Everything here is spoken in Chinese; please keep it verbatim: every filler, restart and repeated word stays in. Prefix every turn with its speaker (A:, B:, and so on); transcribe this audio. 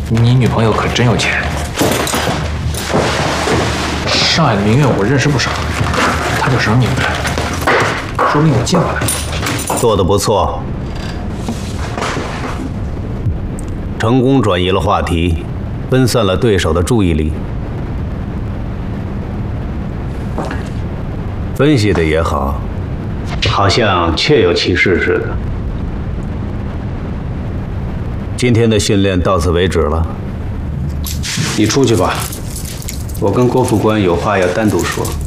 A: 你女朋友可真有钱。上海的名媛我认识不少，她叫什么名字？说不定我见过她。
B: 做得不错，成功转移了话题，分散了对手的注意力。分析的也好，好像确有其事似的。今天的训练到此为止了。你出去吧，我跟郭副官有话要单独说。